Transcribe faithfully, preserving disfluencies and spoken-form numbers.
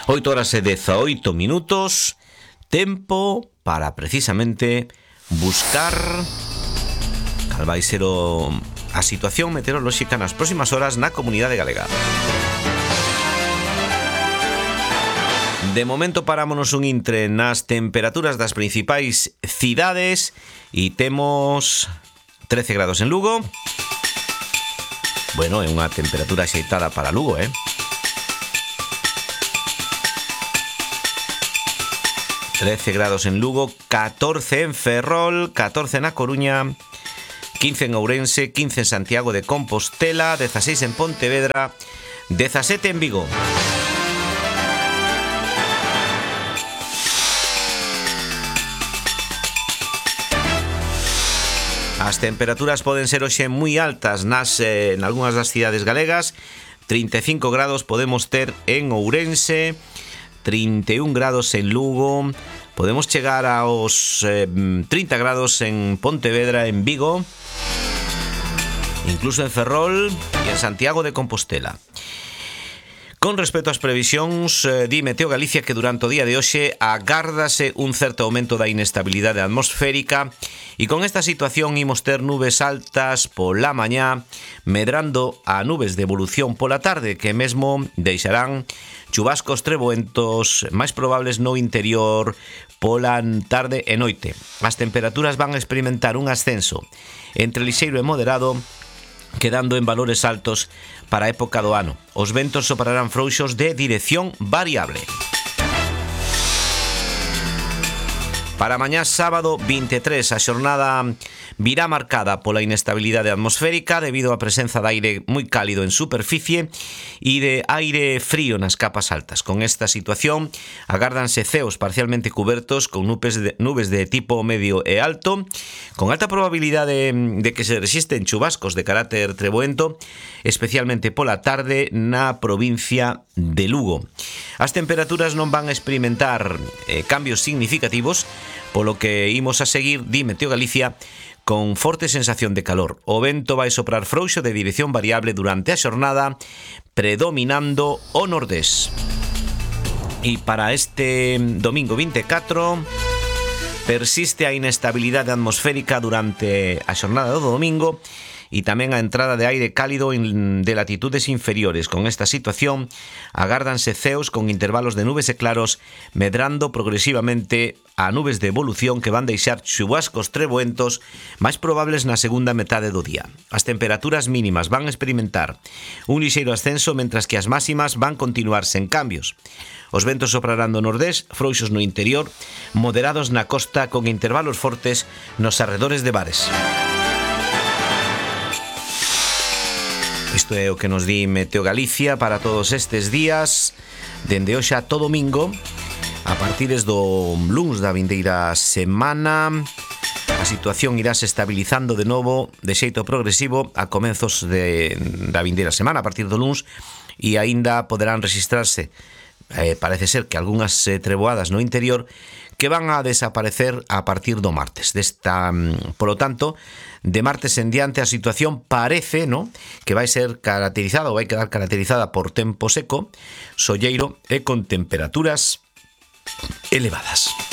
oito horas e dezaoito minutos, tempo para precisamente buscar cal vai ser o, a situación meteorolóxica nas próximas horas na comunidade galega. De momento parámonos un intre nas temperaturas das principais cidades e temos trece grados en Lugo. Bueno, é unha temperatura axeitada para Lugo, eh? trece grados en Lugo, catorce en Ferrol, catorce na Coruña, quince en Ourense, quince en Santiago de Compostela, dieciséis en Pontevedra, diecisiete en Vigo. As temperaturas poden ser hoxe moi altas nas eh, en algunhas das cidades galegas. trinta e cinco grados podemos ter en Ourense, trinta e un grados en Lugo, podemos chegar aos eh, trinta grados en Pontevedra, en Vigo, incluso en Ferrol e en Santiago de Compostela. Con respecto ás previsións, eh, di Meteo Galicia que durante o día de hoxe agárdase un certo aumento da inestabilidade atmosférica e con esta situación imos ter nubes altas pola mañá, medrando a nubes de evolución pola tarde que mesmo deixarán chubascos treboentos máis probables no interior pola tarde e noite. As temperaturas van a experimentar un ascenso entre lixeiro e moderado, quedando en valores altos para a época do ano. Os ventos soprarán frouxos de dirección variable. Para mañá sábado vinte e tres, a xornada virá marcada pola inestabilidade atmosférica debido á presenza de aire moi cálido en superficie e de aire frío nas capas altas. Con esta situación agárdanse ceos parcialmente cubertos con nubes de, nubes de tipo medio e alto, con alta probabilidade de que se resisten chubascos de carácter treboento, especialmente pola tarde na provincia de Lugo. As temperaturas non van a experimentar eh, cambios significativos, polo que imos a seguir, di Meteo Galicia, con forte sensación de calor. O vento vai soprar frouxo de dirección variable durante a xornada, predominando o nordés. E para este domingo vinte e catro persiste a inestabilidade atmosférica durante a xornada do domingo e tamén a entrada de aire cálido de latitudes inferiores. Con esta situación agárdanse ceos con intervalos de nubes e claros, medrando progresivamente a nubes de evolución que van deixar chubascos treboentos máis probables na segunda metade do día. As temperaturas mínimas van a experimentar un lixeiro ascenso, mentras que as máximas van continuar sen cambios. Os ventos soprarán do nordés, frouxos no interior, moderados na costa con intervalos fortes nos arredores de bares. Isto é o que nos di Meteo Galicia para todos estes días, dende hoxe a todo domingo, a partir do luns da vindeira semana. A situación irá se estabilizando de novo de xeito progresivo a comenzos de, da vindeira semana, a partir do luns, e aínda poderán registrarse, eh, parece ser que algunhas eh, treboadas no interior, que van a desaparecer a partir do martes. Desta, polo tanto, de martes en diante a situación parece, ¿no?, que vai ser caracterizada ou vai quedar caracterizada por tempo seco, solleiro e con temperaturas elevadas.